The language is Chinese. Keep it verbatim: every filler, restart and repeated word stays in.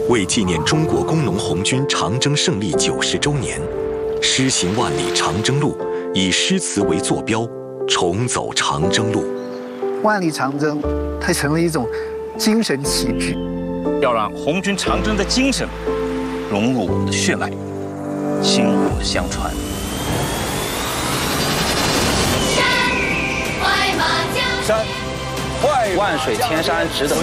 为纪念中国工农红军长征胜利九十周年，诗行万里长征路，以诗词为坐标，重走长征路。 万里长征，它成了一种精神喜剧， 要让红军长征的精神融入我们的血脉，薪火相传。 山，快马万水千山值得。